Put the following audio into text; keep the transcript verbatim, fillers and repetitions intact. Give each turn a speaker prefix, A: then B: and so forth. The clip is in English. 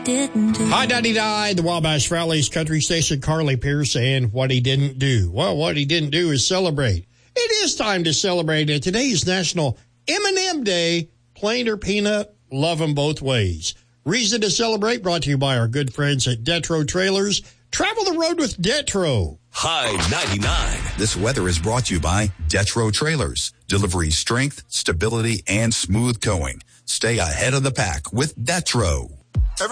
A: didn't do.
B: High ninety-nine, the Wabash Valley's country station, Carly Pierce, and what he didn't do. Well, what he didn't do is celebrate. It is time to celebrate it. Today is National M and M Day. Plain or peanut, love them both ways. Reason to celebrate, brought to you by our good friends at Detro Trailers. Travel the road with Detro.
C: High ninety-nine. This weather is brought to you by Detro Trailers. Delivery strength, stability, and smooth towing. Stay ahead of the pack with Detro.